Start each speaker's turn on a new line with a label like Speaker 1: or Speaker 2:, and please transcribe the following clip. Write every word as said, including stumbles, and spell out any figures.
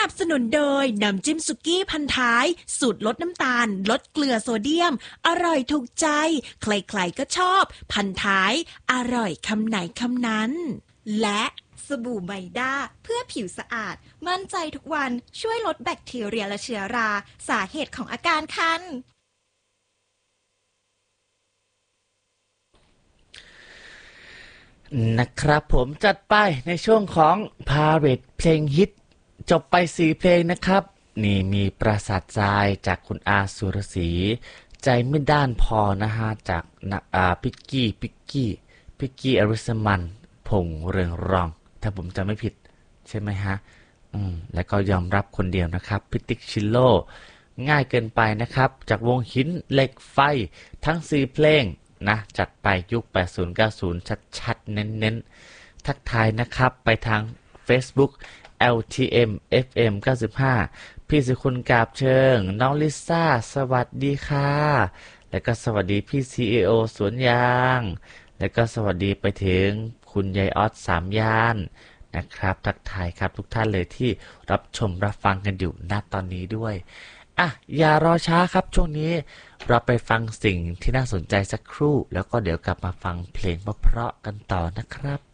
Speaker 1: นับสนุนโดยน้ำจิ้มสุกี้พันท้ายสูตรลดน้ำตาลลดเกลือโซเดียมอร่อยถูกใจใครๆก็ชอบพันท้ายอร่อยคำไหนคำนั้นและ
Speaker 2: สบู่ไมด้าเพื่อผิวสะอาดมั่นใจทุกวันช่วยลดแบคทีเรียและเชื้อราสาเหตุของอาการคัน
Speaker 3: นะครับผมจัดไปในช่วงของพาเหรดเพลงฮิตจบไปสี่เพลงนะครับนี่มีปราสาททรายจากคุณอาสุรศรีใจไม่ด้านพอนะฮะจากนักอาพิกกี้พิกกี้พิกกี้อริสมันพงษ์เรืองรองถ้าผมจำไม่ผิดใช่ไหมฮะอืมแล้วก็ยอมรับคนเดียวนะครับพิติกชิโลง่ายเกินไปนะครับจากวงหินเหล็กไฟทั้งสี่เพลงนะจัดไปยุคแปดสิบ เก้าสิบชัดๆเน้นๆทักทายนะครับไปทาง Facebook แอล ที เอ็ม เอฟ เอ็ม เก้าสิบห้าพี่สุคุณกาบเชิงน้องลิซ่าสวัสดีค่ะแล้วก็สวัสดีพี่ ซี อี โอ สวนยางแล้วก็สวัสดีไปถึงคุณยายออสสามย่านนะครับทักทายครับทุกท่านเลยที่รับชมรับฟังกันอยู่ณตอนนี้ด้วยอ่ะอย่ารอช้าครับช่วงนี้เราไปฟังสิ่งที่น่าสนใจสักครู่แล้วก็เดี๋ยวกลับมาฟังเพลงเพราะๆกันต่อนะครับ